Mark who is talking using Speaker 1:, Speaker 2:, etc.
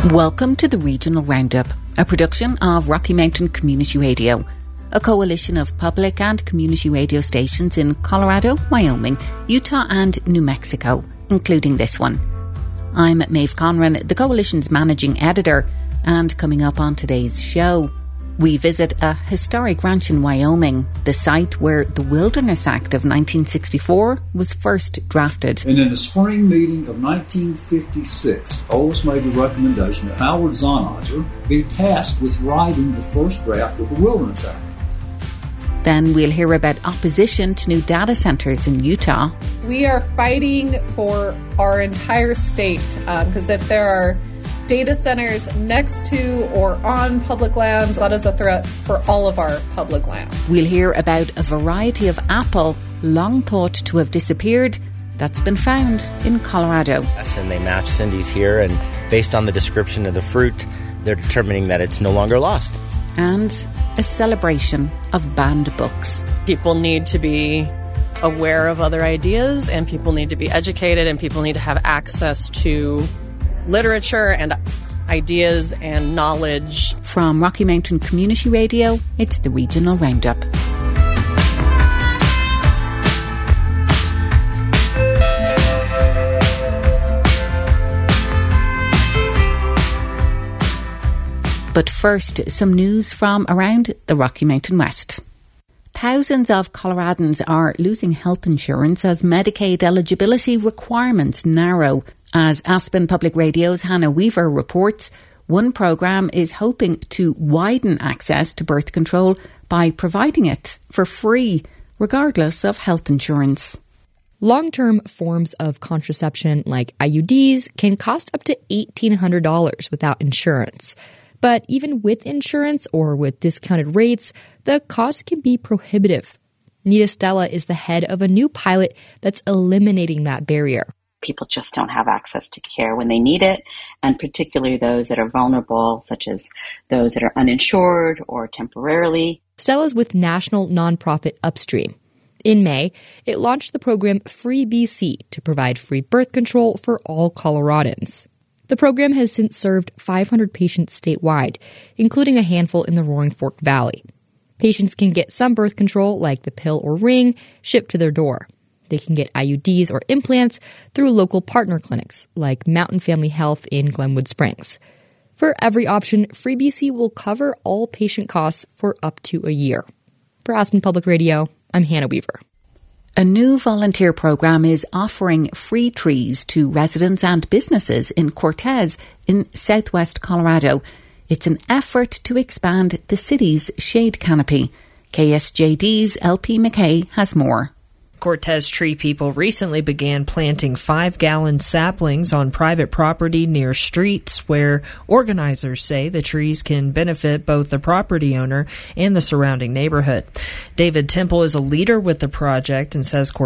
Speaker 1: Welcome to the Regional Roundup, a production of Rocky Mountain Community Radio, a coalition of public and community radio stations in Colorado, Wyoming, Utah and New Mexico, including this one. I'm Maeve Conran, the coalition's managing editor, and coming up on today's show, we visit a historic ranch in Wyoming, the site where the Wilderness Act of 1964 was first drafted.
Speaker 2: And in the spring meeting of 1956, Olis made the recommendation that Howard Zahnager be tasked with writing the first draft of the Wilderness Act.
Speaker 1: Then we'll hear about opposition to new data centres in Utah.
Speaker 3: We are fighting for our entire state because if there are data centers next to or on public lands, that is a threat for all of our public land.
Speaker 1: We'll hear about a variety of apple long thought to have disappeared that's been found in Colorado.
Speaker 4: And they match Cindy's here, and based on the description of the fruit, they're determining that it's no longer lost.
Speaker 1: And a celebration of banned books.
Speaker 5: People need to be aware of other ideas, and people need to be educated, and people need to have access to literature and ideas and knowledge.
Speaker 1: From Rocky Mountain Community Radio, it's the Regional Roundup. But first, some news from around the Rocky Mountain West. Thousands of Coloradans are losing health insurance as Medicaid eligibility requirements narrow. As Aspen Public Radio's Hannah Weaver reports, one programme is hoping to widen access to birth control by providing it for free, regardless of health insurance.
Speaker 6: Long-term forms of contraception like IUDs can cost up to $1,800 without insurance. But even with insurance or with discounted rates, the cost can be prohibitive. Nita Stella is the head of a new pilot that's eliminating that barrier.
Speaker 7: People just don't have access to care when they need it, and particularly those that are vulnerable, such as those that are uninsured or temporarily.
Speaker 6: Stella's with national nonprofit Upstream. In May, it launched the program Free BC to provide free birth control for all Coloradans. The program has since served 500 patients statewide, including a handful in the Roaring Fork Valley. Patients can get some birth control, like the pill or ring, shipped to their door. They can get IUDs or implants through local partner clinics, like Mountain Family Health in Glenwood Springs. For every option, Free BC will cover all patient costs for up to a year. For Aspen Public Radio, I'm Hannah Weaver.
Speaker 1: A new volunteer program is offering free trees to residents and businesses in Cortez in southwest Colorado. It's an effort to expand the city's shade canopy. KSJD's LP McKay has more.
Speaker 8: Cortez Tree People recently began planting 5-gallon saplings on private property near streets where organizers say the trees can benefit both the property owner and the surrounding neighborhood. David Temple is a leader with the project and says